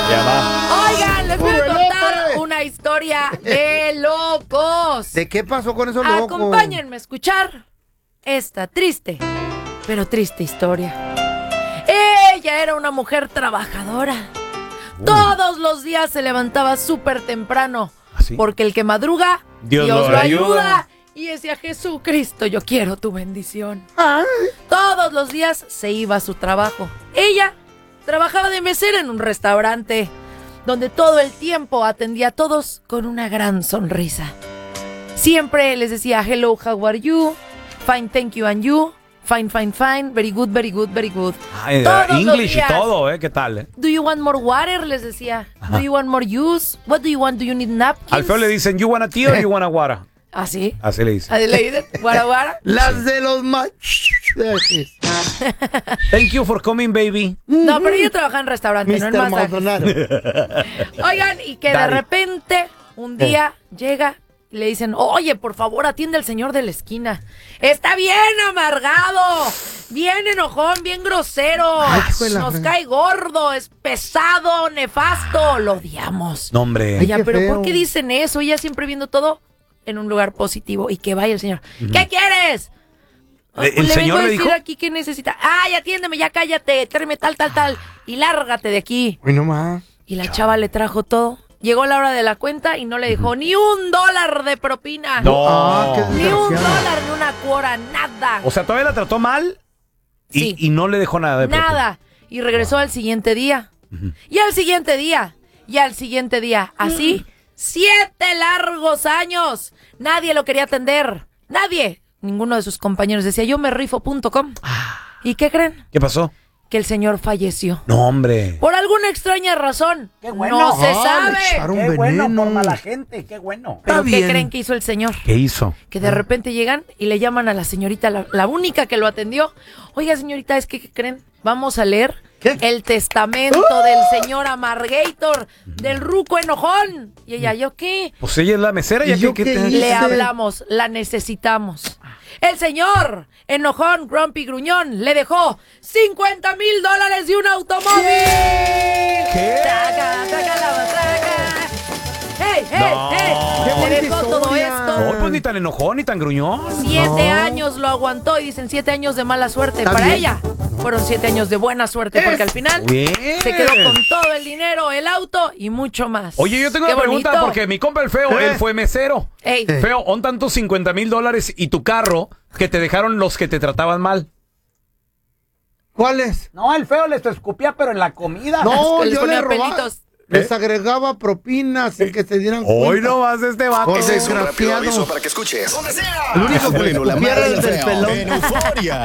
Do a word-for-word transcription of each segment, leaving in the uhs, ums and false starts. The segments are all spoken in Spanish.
Ya va. Oigan, les voy a contar una historia de locos. ¿De qué pasó con esos locos? Acompáñenme a escuchar esta triste, pero triste historia. Ella era una mujer trabajadora. Uh. Todos los días se levantaba súper temprano. ¿Sí? Porque el que madruga, Dios, Dios lo ayuda. ayuda. Y decía, Jesucristo, yo quiero tu bendición. Ay. Todos los días se iba a su trabajo. Ella trabajaba de mesera en un restaurante donde todo el tiempo atendía a todos con una gran sonrisa. Siempre les decía, hello, how are you? Fine, thank you, and you? Fine, fine, fine. Very good, very good, very good. Ay, uh, English y todo, ¿eh? ¿Qué tal? Eh? Do you want more water? Les decía. Ajá. Do you want more juice? What do you want? Do you need napkins? Al feo le dicen, you want a tea or you want a water? ¿Ah, sí? Así le dicen. ¿Así le dicen? ¿Guara, guara? Las de los más... Thank you for coming, baby. No, pero yo trabajaba en restaurante, mister no en masajes. Oigan, y que Daddy. de repente, un día, eh. llega y le dicen, oye, por favor, atiende al señor de la esquina. Está bien amargado, bien enojón, bien grosero. Ay, nos fe. cae gordo, es pesado, nefasto, lo odiamos. No, hombre. Oye, pero feo. ¿por qué dicen eso? Ella siempre viendo todo en un lugar positivo y que vaya el señor. Uh-huh. ¿Qué quieres? ¿El, el le señor vengo a le decir dijo? aquí que necesita. Ay, atiéndeme, ya cállate, tráeme tal, tal, tal. Y lárgate de aquí. Uy, no más. Y la chava le trajo todo. Llegó la hora de la cuenta y no le dejó uh-huh. ni un dólar de propina. No. Ah, ni un dólar, ni una cuora, nada. O sea, todavía la trató mal y, sí. y no le dejó nada de propina. Nada. Y regresó wow. al siguiente día. Uh-huh. Y al siguiente día. Y al siguiente día. Así, uh-huh. siete largos años. Nadie lo quería atender. Nadie. Ninguno de sus compañeros decía, yo me rifo punto com. ¿Y qué creen? ¿Qué pasó? Que el señor falleció. No, hombre. Por alguna extraña razón. Qué bueno. No se ah, sabe. Qué veneno. bueno por mala gente. Qué bueno. ¿Pero qué bien. creen que hizo el señor? ¿Qué hizo? Que de repente llegan y le llaman a la señorita, la, la única que lo atendió. Oiga, señorita, es que, ¿qué creen? Vamos a leer ¿Qué? el testamento ¡Oh! del señor Amargator, del ruco enojón. Y ella, ¿yo qué? Pues ella es la mesera. ¿Y yo qué, qué te Le hablamos, la necesitamos. El señor enojón, grumpy, gruñón, le dejó cincuenta mil dólares de un automóvil. ¿Qué? Traca, traca la matraca. ¡Hey, hey, no. hey! Le dejó todo esto. No, pues ni tan enojón, ni tan gruñón. Siete no. años lo aguantó y dicen siete años de mala suerte. Para bien? ella fueron siete años de buena suerte, porque al final bien. se quedó con todo el dinero, el auto y mucho más. Oye, yo tengo Qué una pregunta bonito. porque mi compa el feo, ¿Eh? él fue mesero. Ey. Feo, ¿on tantos cincuenta mil dólares y tu carro que te dejaron los que te trataban mal? ¿Cuáles? No, el feo les escupía, pero en la comida. No, les yo ponía le robaba. pelitos. Les agregaba propinas sin que se dieran cuenta. Hoy no vas este vato. Por Ese es un rápido desgraciado. aviso para que escuches. ¡Donde sea! El único que Bueno, la escupiera madre es del el feo. pelón. En Euforia.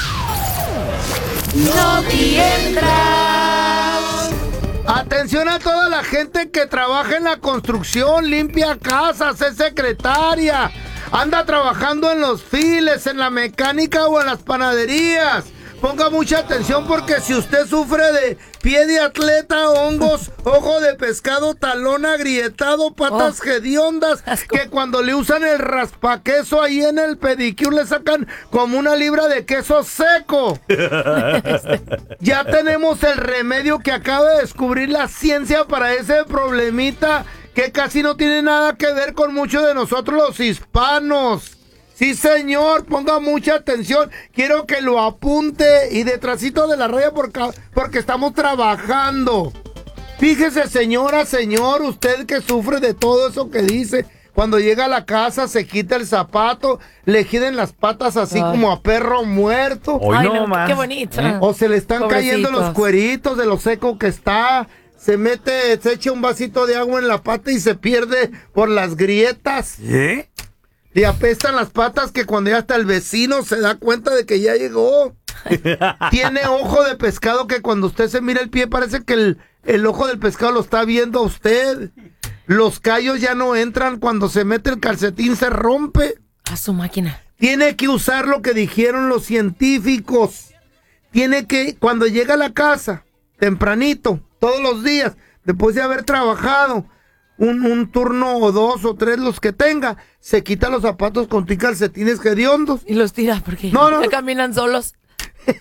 No te entra. Atención a toda la gente que trabaja en la construcción, limpia casas, es secretaria, anda trabajando en los files, en la mecánica o en las panaderías. Ponga mucha atención porque si usted sufre de pie de atleta, hongos, ojo de pescado, talón agrietado, patas oh, hediondas, que cuando le usan el raspaqueso ahí en el pedicure le sacan como una libra de queso seco. Ya tenemos el remedio que acaba de descubrir la ciencia para ese problemita que casi no tiene nada que ver con muchos de nosotros los hispanos. Sí, señor, ponga mucha atención. Quiero que lo apunte y detrásito de la raya porque, porque estamos trabajando. Fíjese, señora, señor, usted que sufre de todo eso que dice. Cuando llega a la casa, se quita el zapato, le giren las patas así Ay. como a perro muerto. Ay, no, no, qué bonito. ¿Eh? O se le están Pobrecitos. cayendo los cueritos de lo seco que está. Se mete, se echa un vasito de agua en la pata y se pierde por las grietas. ¿Eh? Le apestan las patas que cuando ya hasta el vecino se da cuenta de que ya llegó. Tiene ojo de pescado que cuando usted se mira el pie parece que el, el ojo del pescado lo está viendo a usted. Los callos ya no entran, cuando se mete el calcetín se rompe. A su máquina. Tiene que usar lo que dijeron los científicos. Tiene que, cuando llega a la casa, tempranito, todos los días, después de haber trabajado, Un, un turno o dos o tres los que tenga, se quita los zapatos con tus calcetines hediondos y los tira porque no, no. ya caminan solos.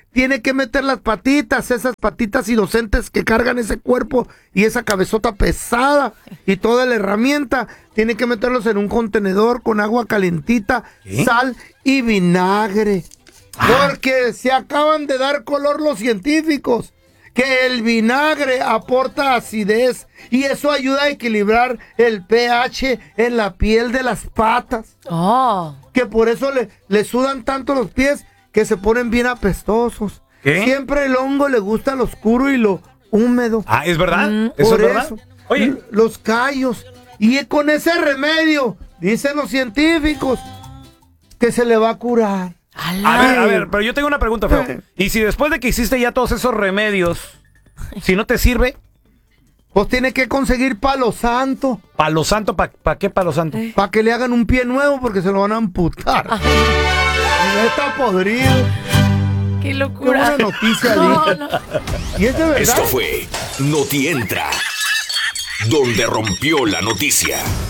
tiene que meter las patitas, esas patitas inocentes que cargan ese cuerpo y esa cabezota pesada y toda la herramienta, tiene que meterlos en un contenedor con agua calentita, ¿Qué? sal y vinagre. Porque se acaban de dar color los científicos que el vinagre aporta acidez y eso ayuda a equilibrar el pH en la piel de las patas. Oh. Que por eso le, le sudan tanto los pies que se ponen bien apestosos. ¿Qué? Siempre el hongo le gusta lo oscuro y lo húmedo. Ah, ¿es verdad? Mm. ¿Eso Por es verdad? eso. Oye, Los callos. Y con ese remedio, dicen los científicos, que se le va a curar. a ver, a ver, pero yo tengo una pregunta, feo. Eh. ¿Y si después de que hiciste ya todos esos remedios, si no te sirve, Pues tiene que conseguir palo santo palo santo, ¿para pa qué palo santo? Eh. para que le hagan un pie nuevo porque se lo van a amputar. Y no está podrido. Qué Qué locura. buena noticia, No, Ali. no. Y es de verdad. Esto fue Noti Entra, donde rompió la noticia.